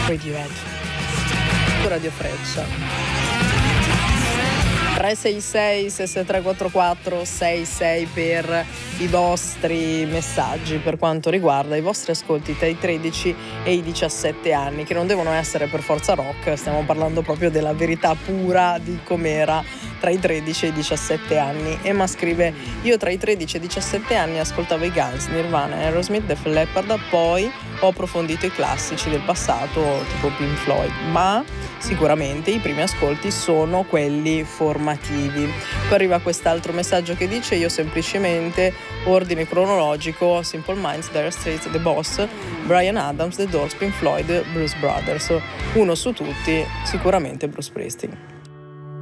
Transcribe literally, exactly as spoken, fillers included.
Radiohead. Radio Freccia. tre sei sei sei sei tre quattro quattro sei sei per i vostri messaggi per quanto riguarda i vostri ascolti tra i tredici e i diciassette anni, che non devono essere per forza rock, stiamo parlando proprio della verità pura di com'era tra i tredici e i diciassette anni. Emma scrive: io tra i tredici e i diciassette anni ascoltavo i Guns, Nirvana, Aerosmith, Def Leppard, poi ho approfondito i classici del passato tipo Pink Floyd, ma sicuramente i primi ascolti sono quelli formativi. Poi arriva quest'altro messaggio che dice: io semplicemente ordine cronologico, Simple Minds, Dire Straits, The Boss, Bryan Adams, The Doors, Pink Floyd, Blues Brothers, uno su tutti sicuramente Bruce Springsteen.